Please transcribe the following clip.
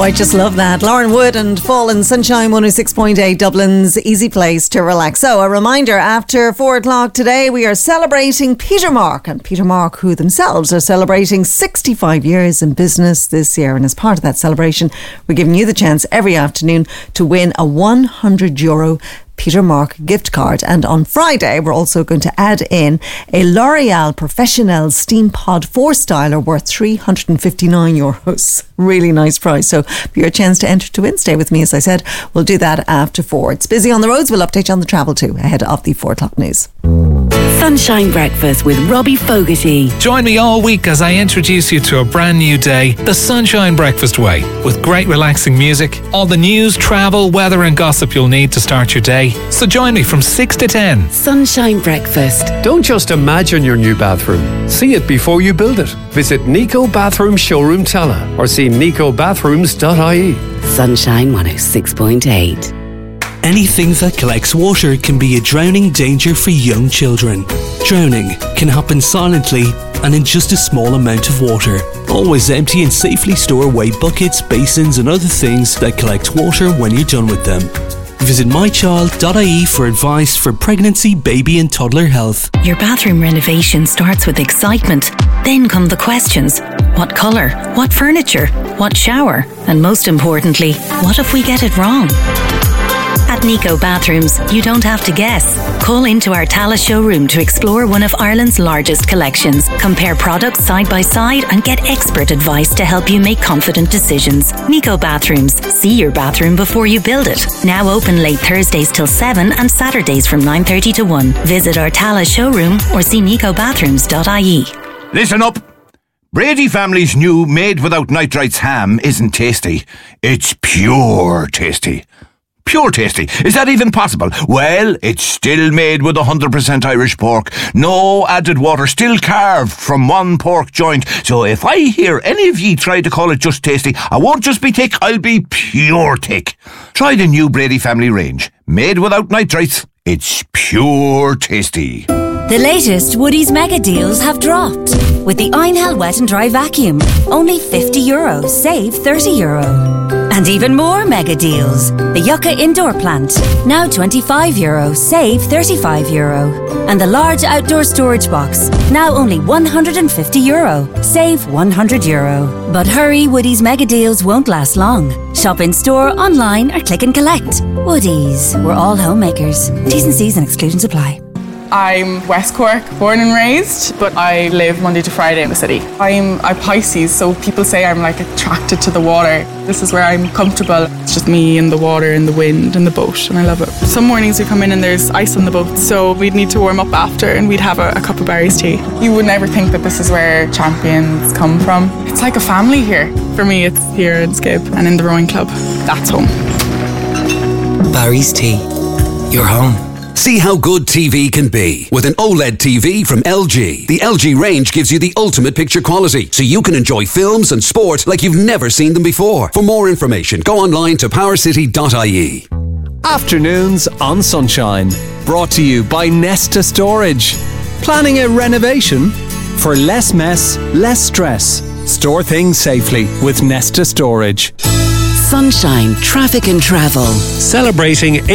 I just love that. Lauren Wood and Fall and Sunshine 106.8, Dublin's easy place to relax. So a reminder, after 4 o'clock today, we are celebrating Peter Mark. And Peter Mark, who themselves are celebrating 65 years in business this year. And as part of that celebration, we're giving you the chance every afternoon to win a €100 Peter Mark gift card. And on Friday, we're also going to add in a L'Oreal Professionnel Steam Pod 4 styler worth €359. Really nice price. So for your chance to enter to win, stay with me. As I said, we'll do that after 4. It's busy on the roads. We'll update you on the travel too ahead of the 4 o'clock news. Sunshine Breakfast with Robbie Fogarty. Join me all week as I introduce you to a brand new day, the Sunshine Breakfast way, with great relaxing music, all the news, travel, weather and gossip you'll need to start your day. So join me from 6 to 10. Sunshine Breakfast. Don't just imagine your new bathroom. See it before you build it. Visit Nico Bathroom Showroom Tala or see nicobathrooms.ie. Sunshine 106.8. Anything that collects water can be a drowning danger for young children. Drowning can happen silently and in just a small amount of water. Always empty and safely store away buckets, basins and other things that collect water when you're done with them. Visit mychild.ie for advice for pregnancy, baby and toddler health. Your bathroom renovation starts with excitement. Then come the questions. What colour? What furniture? What shower? And most importantly, what if we get it wrong? At Nico Bathrooms, you don't have to guess. Call into our Tala showroom to explore one of Ireland's largest collections. Compare products side by side and get expert advice to help you make confident decisions. Nico Bathrooms. See your bathroom before you build it. Now open late Thursdays till 7 and Saturdays from 9:30 to 1. Visit our Tala showroom or see nicobathrooms.ie. Listen up. Brady family's new made without nitrites ham isn't tasty. It's pure tasty. Pure tasty. Is that even possible? Well, it's still made with 100% Irish pork. No added water, still carved from one pork joint. So if I hear any of ye try to call it just tasty, I won't just be thick, I'll be pure thick. Try the new Brady family range. Made without nitrites. It's pure tasty. The latest Woodies mega deals have dropped. With the Einhell Wet and Dry Vacuum, only €50, save €30. And even more mega deals. The Yucca Indoor Plant, now €25, save €35. And the large outdoor storage box, now only €150, save €100. But hurry, Woodies mega deals won't last long. Shop in store, online or click and collect. Woodies, we're all homemakers. T's and C's and exclusions apply. I'm West Cork, born and raised, but I live Monday to Friday in the city. I'm a Pisces, so people say I'm like attracted to the water. This is where I'm comfortable. It's just me and the water and the wind and the boat, and I love it. Some mornings we come in and there's ice on the boat, so we'd need to warm up after and we'd have a cup of Barry's tea. You would never think that this is where champions come from. It's like a family here. For me, it's here in Skib and in the rowing club. That's home. Barry's Tea. Your home. See how good TV can be with an OLED TV from LG. The LG range gives you the ultimate picture quality, so you can enjoy films and sport like you've never seen them before. For more information, go online to powercity.ie. Afternoons on Sunshine. Brought to you by Nesta Storage. Planning a renovation? For less mess, less stress. Store things safely with Nesta Storage. Sunshine Traffic and Travel. Celebrating